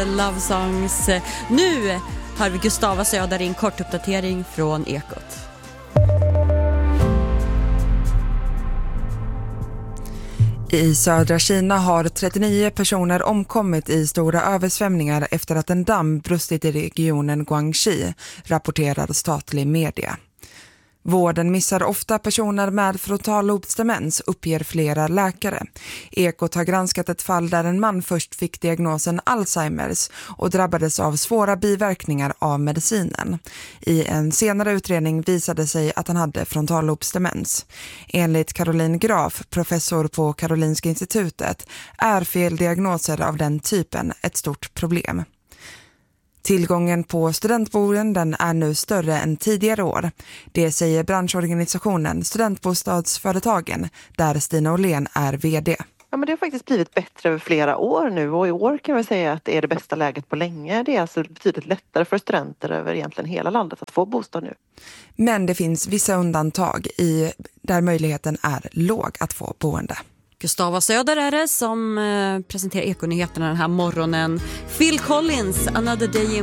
Love Songs. Nu har vi Gustava Söder i en kort uppdatering från Ekot. I södra Kina har 39 personer omkommit i stora översvämningar efter att en damm brustit i regionen Guangxi, rapporterar statlig media. Vården missar ofta personer med frontallobsdemens, uppger flera läkare. Ekot har granskat ett fall där en man först fick diagnosen Alzheimers och drabbades av svåra biverkningar av medicinen. I en senare utredning visade sig att han hade frontallobsdemens. Enligt Caroline Graf, professor på Karolinska institutet, är feldiagnoser av den typen ett stort problem. Tillgången på studentboenden är nu större än tidigare år. Det säger branschorganisationen Studentbostadsföretagen, där Stina Åhlén är vd. Ja, men det har faktiskt blivit bättre över flera år nu, och i år kan vi säga att det är det bästa läget på länge. Det är alltså betydligt lättare för studenter över egentligen hela landet att få bostad nu. Men det finns vissa undantag där möjligheten är låg att få boende. Gustava Söder är det som presenterar Ekonyheterna den här morgonen. Phil Collins, Another Day in